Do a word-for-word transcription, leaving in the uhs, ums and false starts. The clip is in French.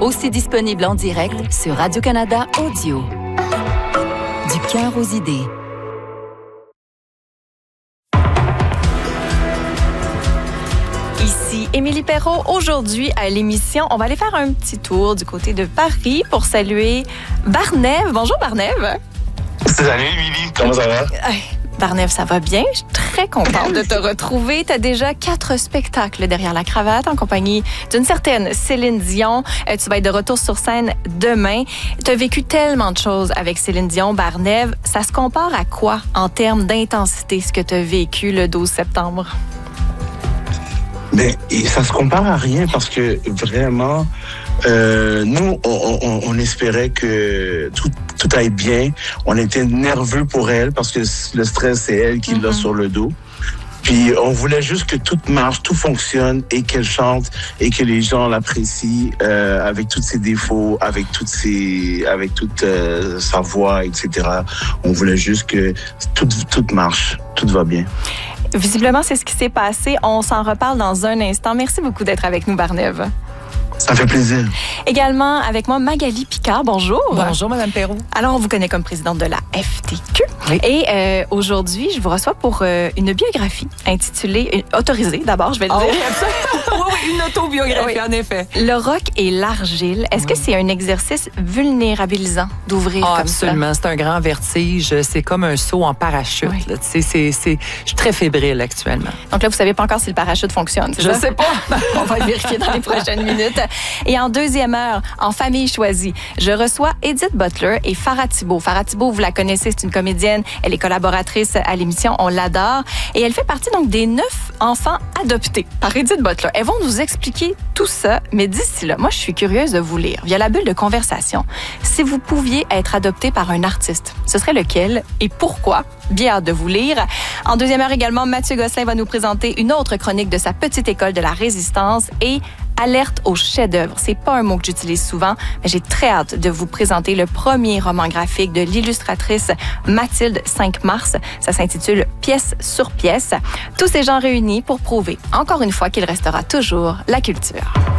Aussi disponible en direct sur Radio-Canada Audio. Du cœur aux idées. Ici Émilie Perrault. Aujourd'hui, à l'émission, on va aller faire un petit tour du côté de Paris pour saluer Barnève. Bonjour, Barnève. Salut, Émilie. Comment ça va? Barnève, ça va bien. Je suis très contente de te retrouver. Tu as déjà quatre spectacles derrière la cravate en compagnie d'une certaine Céline Dion. Euh, tu vas être de retour sur scène demain. Tu as vécu tellement de choses avec Céline Dion, Barnève. Ça se compare à quoi en termes d'intensité, ce que tu as vécu le douze septembre? Mais ça se compare à rien parce que vraiment, euh, nous, on, on, on espérait que tout, tout aille bien. On était nerveux pour elle parce que le stress, c'est elle qui mm-hmm. l'a sur le dos. Puis on voulait juste que tout marche, tout fonctionne et qu'elle chante et que les gens l'apprécient euh, avec tous ses défauts, avec toutes ses, avec toute euh, sa voix, et cetera. On voulait juste que tout, tout marche, tout va bien. Visiblement, c'est ce qui s'est passé. On s'en reparle dans un instant. Merci beaucoup d'être avec nous, Barnève. Ça fait plaisir. Également avec moi, Magali Picard. Bonjour. Bonjour, Mme Perrault. Alors, on vous connaît comme présidente de la F T Q. Oui. Et euh, aujourd'hui, je vous reçois pour euh, une biographie intitulée, euh, autorisée d'abord, je vais le oh, dire. Oui, oui, oui, une autobiographie, oui. En effet. Le roc et l'argile. Est-ce oui. que c'est un exercice vulnérabilisant d'ouvrir oh, comme absolument. Ça? Absolument. C'est un grand vertige. C'est comme un saut en parachute. Oui. Là. C'est, c'est, c'est... Je suis très fébrile actuellement. Donc là, vous ne savez pas encore si le parachute fonctionne, c'est je ça? Je sais pas. On va le vérifier dans les prochaines minutes. Et en deuxième heure, en famille choisie, je reçois Edith Butler et Farah Thibault. Farah Thibault, vous la connaissez, c'est une comédienne. Elle est collaboratrice à l'émission, on l'adore. Et elle fait partie donc des neuf enfants adoptés par Edith Butler. Elles vont nous expliquer tout ça, mais d'ici là, moi, je suis curieuse de vous lire, via la bulle de conversation, si vous pouviez être adopté par un artiste, ce serait lequel et pourquoi? Bien hâte de vous lire. En deuxième heure également, Mathieu Gosselin va nous présenter une autre chronique de sa petite école de la Résistance et alerte au chef-d'œuvre. C'est pas un mot que j'utilise souvent, mais j'ai très hâte de vous présenter le premier roman graphique de l'illustratrice Mathilde cinq mars. Ça s'intitule Pièce sur pièce. Tous ces gens réunis pour prouver, encore une fois, qu'il restera toujours la culture.